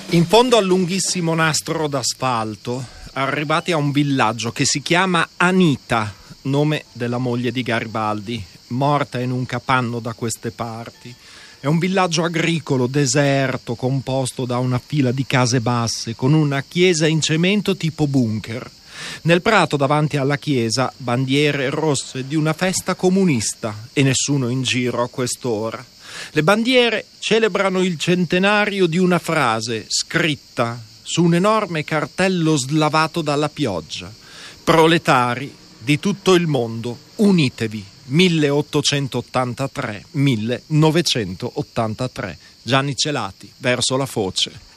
In fondo al lunghissimo nastro d'asfalto, arrivati a un villaggio che si chiama Anita, nome della moglie di Garibaldi, morta in un capanno da queste parti. È un villaggio agricolo, deserto, composto da una fila di case basse, con una chiesa in cemento tipo bunker. Nel prato davanti alla chiesa, bandiere rosse di una festa comunista e nessuno in giro a quest'ora. Le bandiere celebrano il centenario di una frase scritta su un enorme cartello slavato dalla pioggia. Proletari di tutto il mondo, unitevi. 1883-1983. Gianni Celati, verso la foce.